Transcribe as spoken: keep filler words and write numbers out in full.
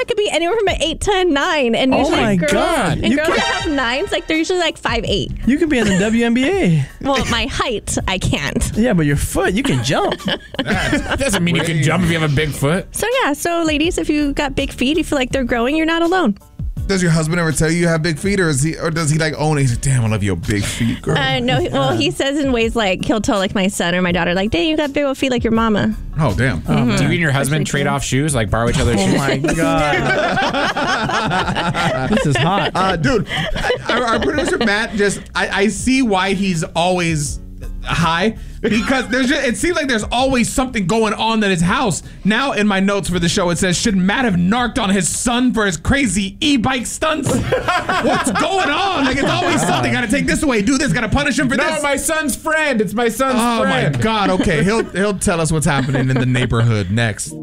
I could be anywhere from an eight to a nine. And usually oh my girls, God. And You girls can, that have nines, like they're usually like five eight. You can be in the W N B A. Well, my height, I can't. Yeah, but your foot, you can jump. That doesn't mean crazy. You can jump if you have a big foot. So yeah, so ladies, if you got big feet, you feel like they're growing, you're not alone. Does your husband ever tell you you have big feet, or is he, or does he like own it? He's like, damn, I love your big feet, girl. Uh, no, he, well, he says in ways like he'll tell like my son or my daughter, like, "Dang, you got big old feet like your mama." Oh, damn. Mm-hmm. Do you and your husband trade cool. off shoes, like borrow each other's oh shoes? Oh my God, this is hot, uh, dude. Our, our producer Matt just, I, I see why he's always high. Because there's just, it seems like there's always something going on at his house. Now in my notes for the show, it says, should Matt have narked on his son for his crazy e-bike stunts? What's going on? Like, it's always something. Gotta take this away, do this, gotta punish him for no, this. No, my son's friend. It's my son's oh friend. Oh my God, okay. He'll, he'll tell us what's happening in the neighborhood next.